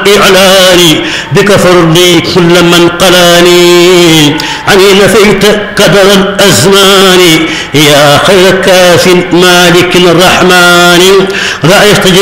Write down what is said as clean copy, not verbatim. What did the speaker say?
إعلاني بك فرضي كل من قلاني عني نفيت كدر الأزمان يا خير كاف مالك الرحمن لا يستجيب